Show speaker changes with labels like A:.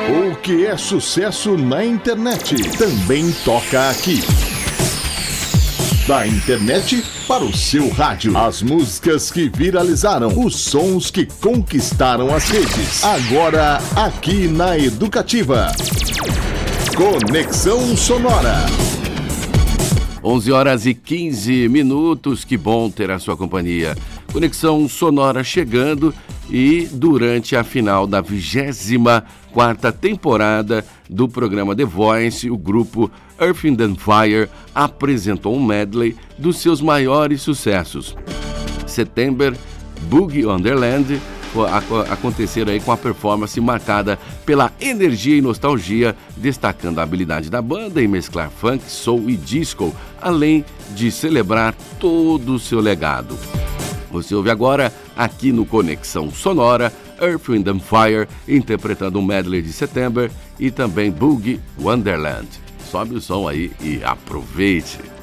A: O que é sucesso na internet também toca aqui. Da internet para o seu rádio. As músicas que viralizaram, os sons que conquistaram as redes. Agora, aqui na Educativa. Conexão Sonora.
B: 11h15. Que bom ter a sua companhia. Conexão Sonora chegando e durante a final da 24ª temporada do programa The Voice, o grupo Earth, Wind & Fire apresentou um medley dos seus maiores sucessos. September, Boogie Wonderland aconteceram aí com a performance marcada pela energia e nostalgia, destacando a habilidade da banda em mesclar funk, soul e disco, além de celebrar todo o seu legado. Você ouve agora, aqui no Conexão Sonora, Earth, Wind & Fire, interpretando um medley de September e também Boogie Wonderland. Sobe o som aí e aproveite!